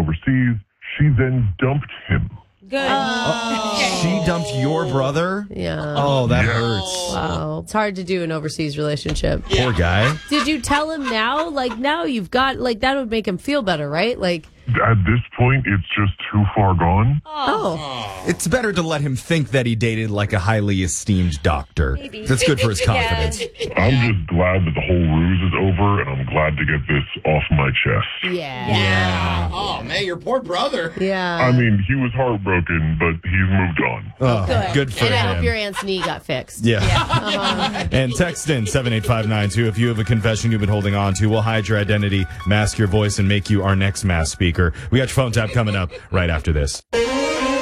overseas. She then dumped him. Good. She dumped your brother? Yeah. Oh, that hurts. Wow. It's hard to do an overseas relationship. Poor guy. Did you tell him now? Like, now you've got, like, that would make him feel better, right? Like, At this point, it's just too far gone. oh. It's better to let him think that he dated like a highly esteemed doctor. That's good for his confidence. I'm just glad that the whole ruse is over, and I'm glad to get this off my chest. Yeah. Oh, man, your poor brother. Yeah. I mean, he was heartbroken, but he's moved on. Oh, good for and I him. hope your aunt's knee got fixed. Yeah. And text in 78592 if you have a confession you've been holding on to. We'll hide your identity, mask your voice, and make you our next mass speaker. We got your phone tap coming up right after this.